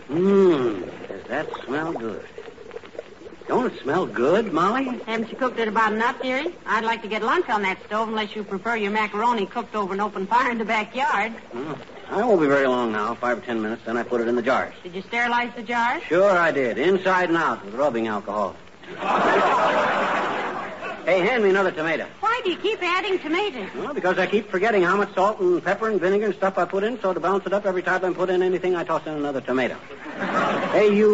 Does that smell good? Don't it smell good, Molly? Haven't you cooked it about enough, dearie? I'd like to get lunch on that stove unless you prefer your macaroni cooked over an open fire in the backyard. I won't be very long now, 5 or 10 minutes, then I put it in the jars. Did you sterilize the jars? Sure I did, inside and out with rubbing alcohol. Hey, hand me another tomato. Why do you keep adding tomatoes? Well, because I keep forgetting how much salt and pepper and vinegar and stuff I put in, so to balance it up every time I put in anything, I toss in another tomato. Hey, you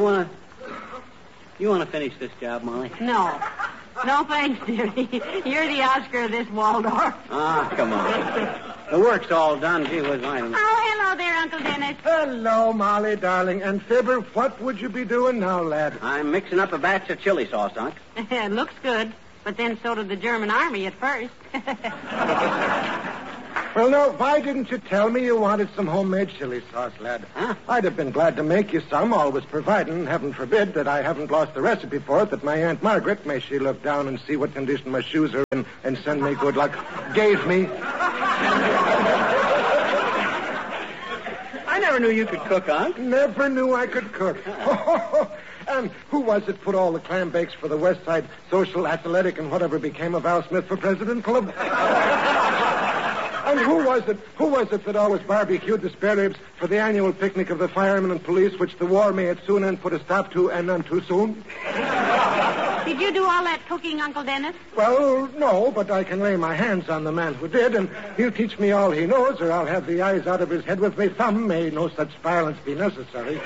wanna finish this job, Molly? No. No, thanks, dearie. You're the Oscar of this Waldorf. Ah, come on. The work's all done. Gee whiz, I don't know. Oh, hello there, Uncle Dennis. Hello, Molly, darling. And Fibber, what would you be doing now, lad? I'm mixing up a batch of chili sauce, Unc. It looks good, but then so did the German army at first. Well, no, why didn't you tell me you wanted some homemade chili sauce, lad? Huh? I'd have been glad to make you some, always providing, heaven forbid, that I haven't lost the recipe for it, that my Aunt Margaret, may she look down and see what condition my shoes are in and send me good luck, gave me. I never knew you could cook, Unc. Never knew I could cook. And who was it put all the clam bakes for the West Side Social, Athletic, and whatever became of Al Smith for President Club? And who was it that always barbecued the spare ribs for the annual picnic of the firemen and police, which the war may at soon end put a stop to, and none too soon? Did you do all that cooking, Uncle Dennis? Well, no, but I can lay my hands on the man who did, and he'll teach me all he knows, or I'll have the eyes out of his head with my thumb. May no such violence be necessary.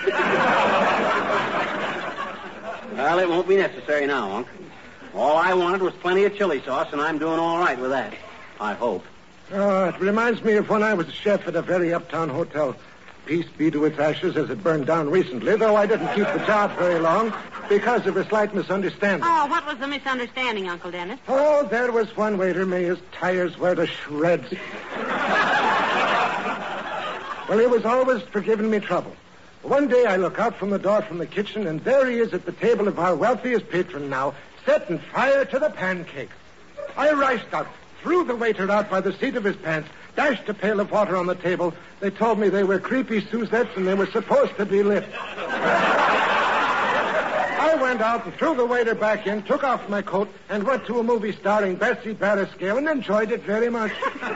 Well, it won't be necessary now, Unc. All I wanted was plenty of chili sauce, and I'm doing all right with that. I hope. It reminds me of when I was a chef at a very uptown hotel. Peace be to its ashes, as it burned down recently, though I didn't keep the job very long because of a slight misunderstanding. Oh, what was the misunderstanding, Uncle Dennis? Oh, there was one waiter, may his tires wear to shreds. Well, he was always for giving me trouble. One day I look out from the door from the kitchen, and there he is at the table of our wealthiest patron now, setting fire to the pancakes. I rushed out, threw the waiter out by the seat of his pants, dashed a pail of water on the table. They told me they were creepy Suzettes and they were supposed to be lit. I went out and threw the waiter back in, took off my coat, and went to a movie starring Bessie Barriscale and enjoyed it very much.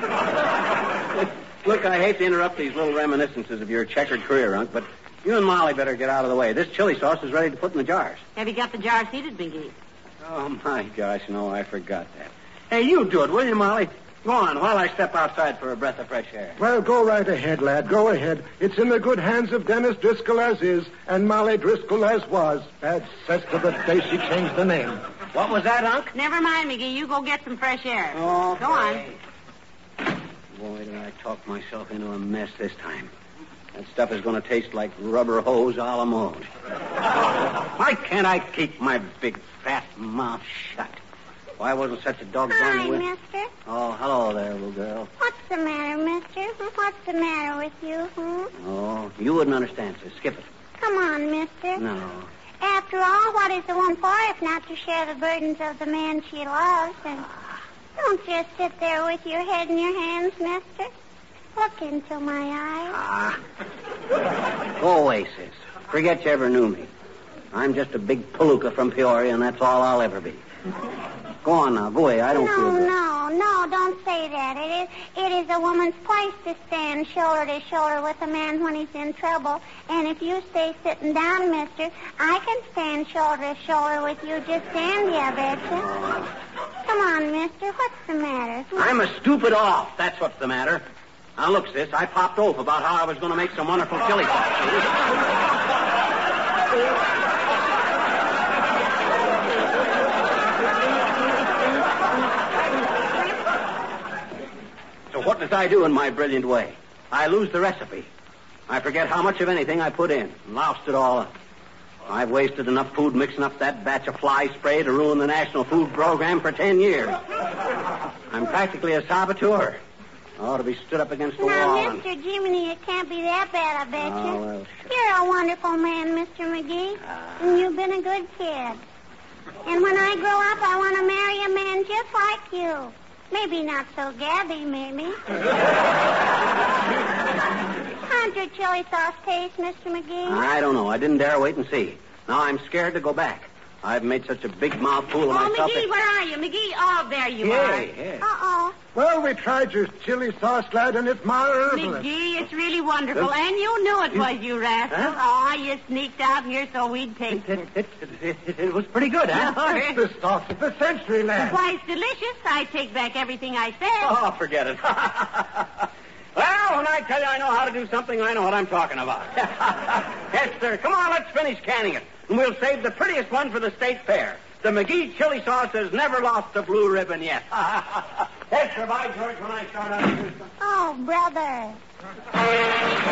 Look, I hate to interrupt these little reminiscences of your checkered career, Unc, but you and Molly better get out of the way. This chili sauce is ready to put in the jars. Have you got the jars heated, McGee? Oh, my gosh, no, I forgot that. Hey, you do it, will you, Molly? Go on, while I step outside for a breath of fresh air. Well, go right ahead, lad. Go ahead. It's in the good hands of Dennis Driscoll as is, and Molly Driscoll as was. Bad cess to the day she changed the name. What was that, Unc? Never mind, McGee. You go get some fresh air. Oh, go on. Boy, did I talk myself into a mess this time. That stuff is going to taste like rubber hose a la mode. Why can't I keep my big, fat mouth shut? Why wasn't such a doggone... Hi, mister. Oh, hello there, little girl. What's the matter, mister? What's the matter with you, Oh, you wouldn't understand, so skip it. Come on, mister. No. After all, what is a woman for if not to share the burdens of the man she loves? And don't just sit there with your head in your hands, mister. Look into my eyes. Go away, sis. Forget you ever knew me. I'm just a big palooka from Peoria, and that's all I'll ever be. Go on now. Go away. I don't feel good. No, don't say that. It is a woman's place to stand shoulder to shoulder with a man when he's in trouble. And if you stay sitting down, mister, I can stand shoulder to shoulder with you. Just stand here, I betcha. Come on, mister. What's the matter? I'm a stupid off. That's what's the matter. Now, look, sis, I popped off about how I was going to make some wonderful chili sauce. So what does I do in my brilliant way? I lose the recipe. I forget how much of anything I put in. Loused it all up. I've wasted enough food mixing up that batch of fly spray to ruin the National Food Program for 10 years. I'm practically a saboteur. I ought to be stood up against the wall. Now, Mr. Jiminy, it can't be that bad, I bet you. Oh, well, sure. You're a wonderful man, Mr. McGee. And you've been a good kid. And when I grow up, I want to marry a man just like you. Maybe not so gabby, maybe. Hi, how'd your chili sauce taste, Mr. McGee? I don't know. I didn't dare wait and see. Now I'm scared to go back. I've made such a big mouthful of myself. McGee, where are you? McGee, oh, there you are. Yeah. Uh-oh. Well, we tried your chili sauce, lad, and it's marvelous. McGee, it's really wonderful. And you knew it was, you rascal. Huh? Oh, you sneaked out here so we'd taste it. It was pretty good, huh? It's the sauce of the century, lad. Why, it's delicious. I take back everything I said. Oh, forget it. Well, when I tell you I know how to do something, I know what I'm talking about. Yes, sir. Come on, let's finish canning it. And we'll save the prettiest one for the state fair. The McGee chili sauce has never lost a blue ribbon yet. Yes, sir. By George, when I start out to do something. Oh, brother.